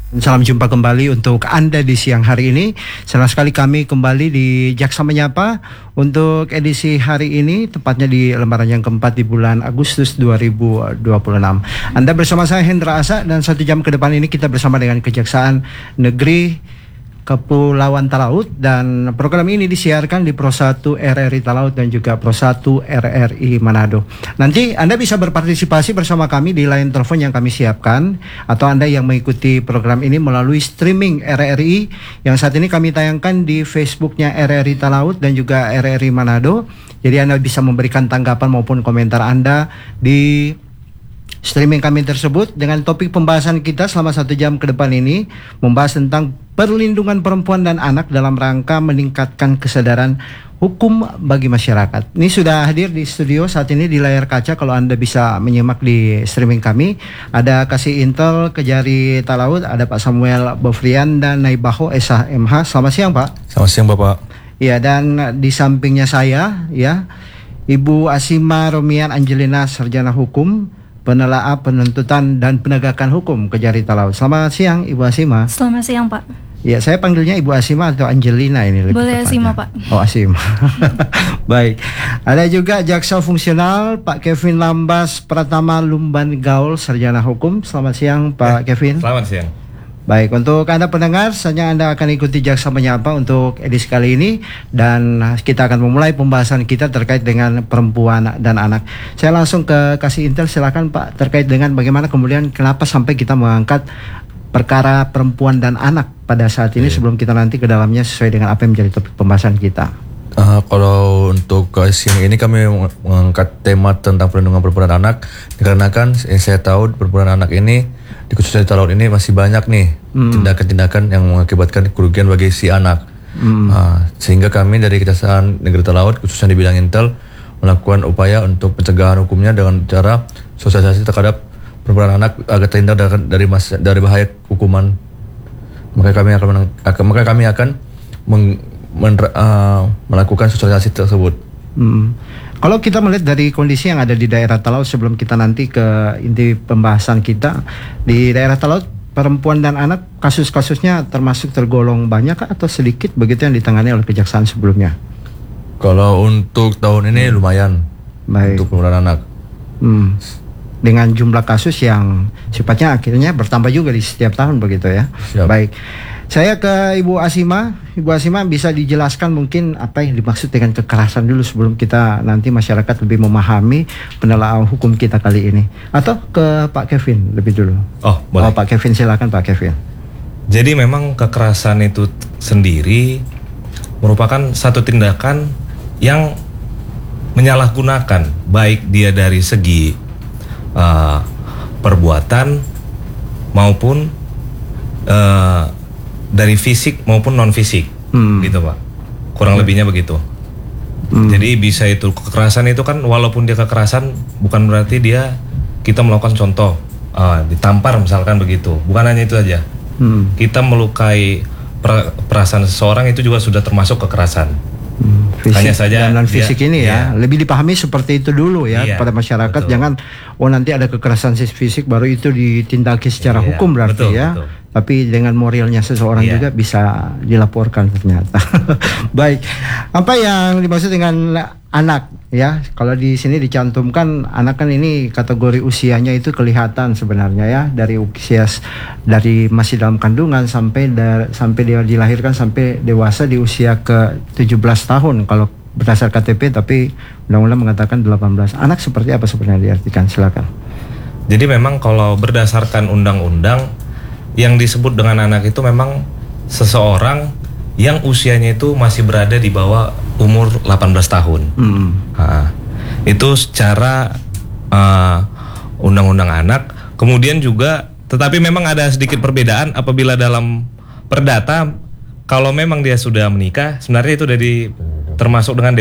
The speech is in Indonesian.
Salam jumpa kembali untuk Anda di siang hari ini. Senang sekali kami kembali di Jaksa Menyapa untuk edisi hari ini, tepatnya di lembaran yang keempat di bulan Agustus 2026. Anda bersama saya Hendra Asa, dan 1 jam ke depan ini kita bersama dengan Kejaksaan Negeri Kepulauan Talaut, dan program ini disiarkan di Pro 1 RRI Talaut dan juga Pro 1 RRI Manado. Nanti Anda bisa berpartisipasi bersama kami di line telepon yang kami siapkan, atau Anda yang mengikuti program ini melalui streaming RRI yang saat ini kami tayangkan di Facebooknya RRI Talaut dan juga RRI Manado. Jadi Anda bisa memberikan tanggapan maupun komentar Anda di streaming kami tersebut, dengan topik pembahasan kita selama 1 jam ke depan ini membahas tentang perlindungan perempuan dan anak dalam rangka meningkatkan kesadaran hukum bagi masyarakat. Ini sudah hadir di studio saat ini di layar kaca, kalau Anda bisa menyimak di streaming kami. Ada Kasih Intel Kejari Talaut, ada Pak Samuel Bofrian dan Naibaho Esa MH. Selamat siang Pak. Selamat siang Bapak. Ya, dan di sampingnya saya ya Ibu Asima Romian Angelina, Sarjana Hukum, Penelaah Penuntutan dan Penegakan Hukum Kejari Talaut. Selamat siang Ibu Asima. Selamat siang Pak. Ya, saya panggilnya Ibu Asima atau Angelina ini lebih boleh tepatnya. Asima Pak. Oh, Asima. Baik. Ada juga Jaksa Fungsional Pak Kevin Lambas Pratama Lumban Gaul, Sarjana Hukum. Selamat siang Pak Kevin. Selamat siang. Baik, untuk Anda pendengar, saatnya Anda akan ikuti Jaksa Menyapa untuk edisi kali ini, dan kita akan memulai pembahasan kita terkait dengan perempuan dan anak. Saya langsung ke Kasih Intel, silakan Pak, terkait dengan bagaimana kemudian kenapa sampai kita mengangkat perkara perempuan dan anak pada saat ini, sebelum kita nanti ke dalamnya sesuai dengan apa yang menjadi topik pembahasan kita. Kalau untuk siang ini kami mengangkat tema tentang perlindungan perempuan dan anak, dikarenakan yang saya tahu perempuan dan anak ini di khususnya di Talaut ini masih banyak nih tindakan-tindakan yang mengakibatkan kerugian bagi si anak. Sehingga kami dari Kejaksaan Negeri Talaut khususnya di bidang Intel melakukan upaya untuk pencegahan hukumnya dengan cara sosialisasi terhadap perempuan dan anak agar terhindar dari bahaya hukuman. Maka kami akan melakukan sosialisasi tersebut. Kalau kita melihat dari kondisi yang ada di daerah Talaut, sebelum kita nanti ke inti pembahasan kita, di daerah Talaut perempuan dan anak kasus-kasusnya termasuk tergolong banyak atau sedikit begitu yang ditangani oleh kejaksaan sebelumnya? Kalau untuk tahun ini lumayan. Baik. Untuk perempuan dan anak. Dengan jumlah kasus yang sifatnya akhirnya bertambah juga di setiap tahun begitu ya. Siap. Baik. Saya ke Ibu Asima. Ibu Asima, bisa dijelaskan mungkin apa yang dimaksud dengan kekerasan dulu sebelum kita nanti masyarakat lebih memahami penelaah hukum kita kali ini. Atau ke Pak Kevin lebih dulu. Oh, boleh. Pak Kevin, silakan Pak Kevin. Jadi memang kekerasan itu sendiri merupakan satu tindakan yang menyalahgunakan, baik dia dari segi perbuatan maupun dari fisik maupun non fisik, gitu Pak. Kurang lebihnya begitu. Jadi bisa itu kekerasan itu kan, walaupun dia kekerasan bukan berarti kita melakukan contoh ditampar misalkan begitu. Bukan hanya itu aja. Kita melukai perasaan seseorang itu juga sudah termasuk kekerasan. Fisik hanya saja dan fisik ini ya lebih dipahami seperti itu dulu ya kepada masyarakat. Betul. Jangan nanti ada kekerasan fisik baru itu ditindaki secara hukum berarti betul. Tapi dengan moralnya seseorang juga bisa dilaporkan ternyata. Baik, apa yang dimaksud dengan anak ya? Kalau di sini dicantumkan anak, kan ini kategori usianya itu kelihatan sebenarnya ya, dari usia dari masih dalam kandungan sampai dia dilahirkan sampai dewasa di usia ke 17 tahun kalau berdasar KTP, tapi undang-undang mengatakan 18. Anak seperti apa sebenarnya diartikan? Silakan. Jadi memang kalau berdasarkan undang-undang yang disebut dengan anak itu memang seseorang yang usianya itu masih berada di bawah umur 18 tahun. Itu secara undang-undang anak. Kemudian juga, tetapi memang ada sedikit perbedaan apabila dalam perdata, kalau memang dia sudah menikah, sebenarnya itu termasuk dengan